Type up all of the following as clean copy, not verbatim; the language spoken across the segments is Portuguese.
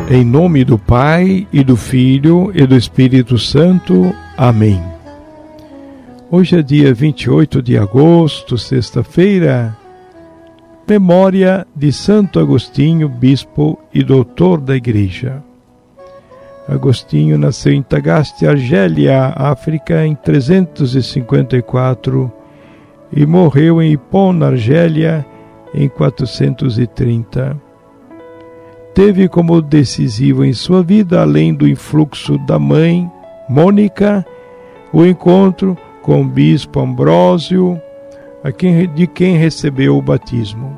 Em nome do Pai, e do Filho, e do Espírito Santo. Amém. Hoje é dia 28 de agosto, sexta-feira, memória de Santo Agostinho, bispo e doutor da Igreja. Agostinho nasceu em Tagaste, Argélia, África, em 354 e morreu em Hipon, na Argélia, em 430. Teve como decisivo em sua vida, além do influxo da mãe, Mônica, o encontro com o bispo Ambrósio, de quem recebeu o batismo.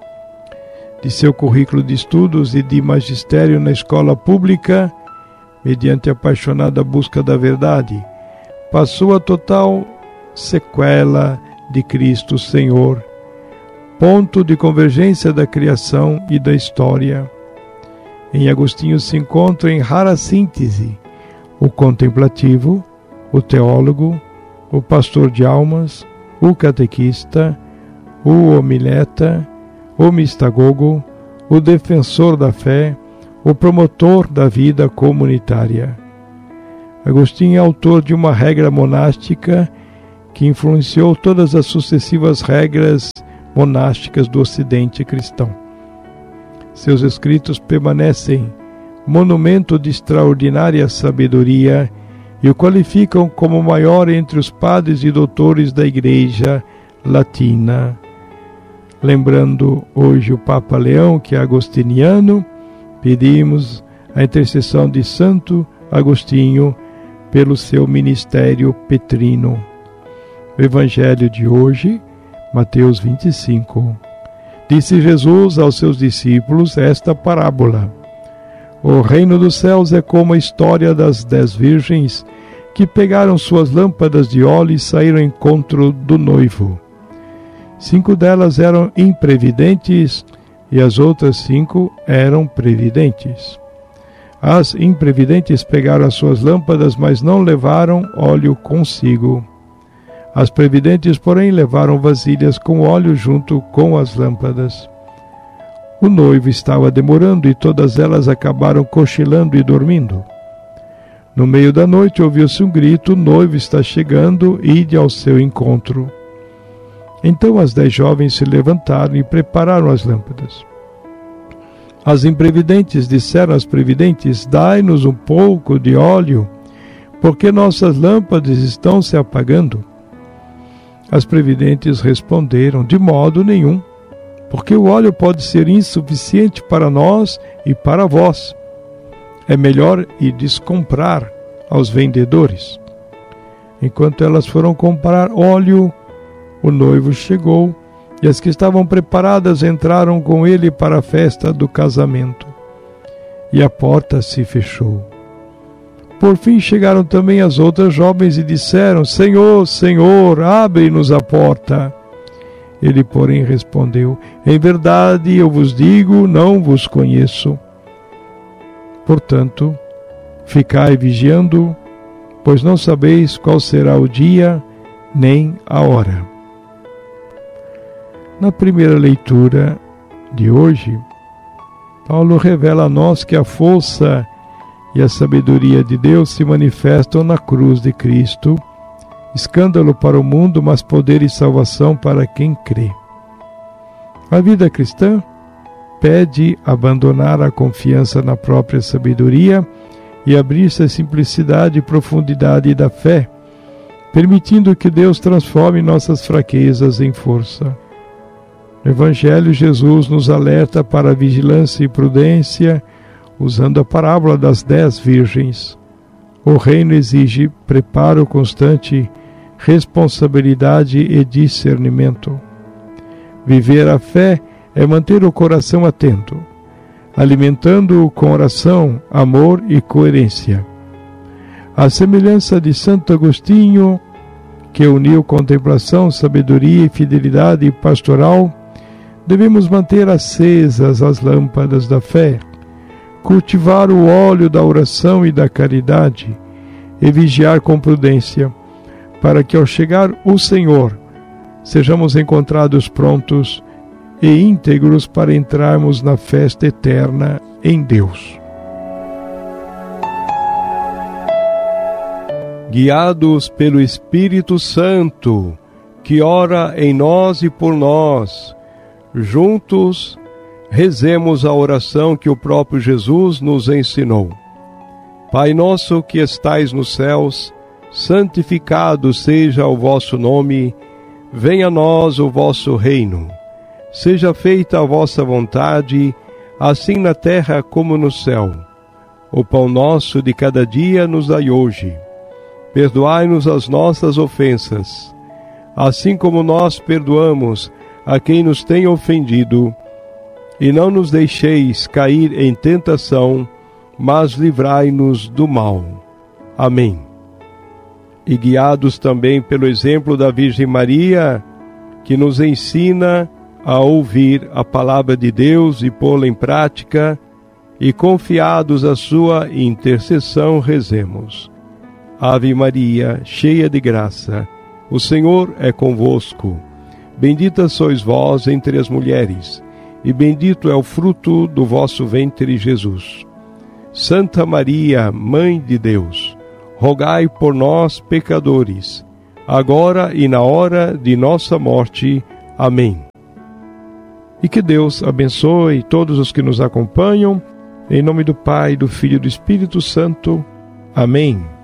De seu currículo de estudos e de magistério na escola pública, mediante a apaixonada busca da verdade, passou a total sequela de Cristo Senhor, ponto de convergência da criação e da história. Em Agostinho se encontra em rara síntese o contemplativo, o teólogo, o pastor de almas, o catequista, o homileta, o mistagogo, o defensor da fé, o promotor da vida comunitária. Agostinho é autor de uma regra monástica que influenciou todas as sucessivas regras monásticas do Ocidente cristão. Seus escritos permanecem monumento de extraordinária sabedoria e o qualificam como o maior entre os padres e doutores da Igreja Latina. Lembrando hoje o Papa Leão, que é agostiniano, pedimos a intercessão de Santo Agostinho pelo seu ministério petrino. O Evangelho de hoje, Mateus 25. Disse Jesus aos seus discípulos esta parábola: O reino dos céus é como a história das 10 virgens que pegaram suas lâmpadas de óleo e saíram ao encontro do noivo. 5 delas eram imprevidentes e as outras 5 eram previdentes. As imprevidentes pegaram as suas lâmpadas, mas não levaram óleo consigo. As previdentes, porém, levaram vasilhas com óleo junto com as lâmpadas. O noivo estava demorando e todas elas acabaram cochilando e dormindo. No meio da noite ouviu-se um grito: o noivo está chegando, ide ao seu encontro. Então as 10 jovens se levantaram e prepararam as lâmpadas. As imprevidentes disseram às previdentes: dai-nos um pouco de óleo, porque nossas lâmpadas estão se apagando. As previdentes responderam: de modo nenhum, porque o óleo pode ser insuficiente para nós e para vós. É melhor irdes comprar aos vendedores. Enquanto elas foram comprar óleo, o noivo chegou, e as que estavam preparadas entraram com ele para a festa do casamento. E a porta se fechou. Por fim chegaram também as outras jovens e disseram: Senhor, Senhor, abre-nos a porta. Ele, porém, respondeu: em verdade eu vos digo, não vos conheço. Portanto, ficai vigiando, pois não sabeis qual será o dia, nem a hora. Na primeira leitura de hoje, Paulo revela a nós que a força e a sabedoria de Deus se manifestam na cruz de Cristo, escândalo para o mundo, mas poder e salvação para quem crê. A vida cristã pede abandonar a confiança na própria sabedoria e abrir-se à simplicidade e profundidade da fé, permitindo que Deus transforme nossas fraquezas em força. No Evangelho, Jesus nos alerta para a vigilância e prudência, usando a parábola das 10 virgens. O reino exige preparo constante, responsabilidade e discernimento. Viver a fé é manter o coração atento, alimentando-o com oração, amor e coerência. À semelhança de Santo Agostinho, que uniu contemplação, sabedoria e fidelidade pastoral, devemos manter acesas as lâmpadas da fé, cultivar o óleo da oração e da caridade e vigiar com prudência, para que ao chegar o Senhor, sejamos encontrados prontos e íntegros para entrarmos na festa eterna em Deus. guiados pelo Espírito Santo, que ora em nós e por nós, juntos rezemos a oração que o próprio Jesus nos ensinou. Pai nosso que estais nos céus, santificado seja o vosso nome, venha a nós o vosso reino. Seja feita a vossa vontade, assim na terra como no céu. O pão nosso de cada dia nos dai hoje. Perdoai-nos as nossas ofensas, assim como nós perdoamos a quem nos tem ofendido. E não nos deixeis cair em tentação, mas livrai-nos do mal. Amém. E guiados também pelo exemplo da Virgem Maria, que nos ensina a ouvir a palavra de Deus e pô-la em prática, e confiados à sua intercessão, rezemos. Ave Maria, cheia de graça, o Senhor é convosco. Bendita sois vós entre as mulheres, e bendito é o fruto do vosso ventre, Jesus. Santa Maria, Mãe de Deus, rogai por nós, pecadores, agora e na hora de nossa morte. Amém. E que Deus abençoe todos os que nos acompanham, em nome do Pai, do Filho e do Espírito Santo. Amém.